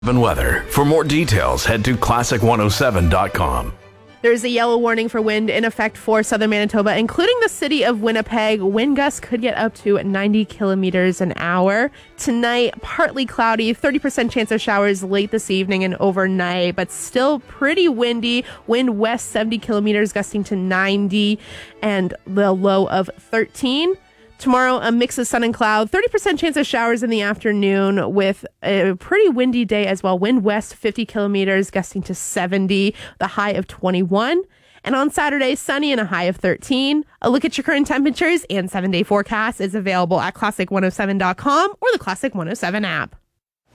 Weather. For more details, head to classic107.com. There's a yellow warning for wind in effect for southern Manitoba, including the city of Winnipeg. Wind gusts could get up to 90 kilometers an hour. Tonight, partly cloudy, 30% chance of showers late this evening and overnight, but still pretty windy. Wind west 70 kilometers, gusting to 90, and the low of 13. Tomorrow, a mix of sun and cloud, 30% chance of showers in the afternoon with a pretty windy day as well. Wind west 50 kilometers, gusting to 70, the high of 21. And on Saturday, sunny and a high of 13. A look at your current temperatures and 7-day forecast is available at classic107.com or the Classic 107 app.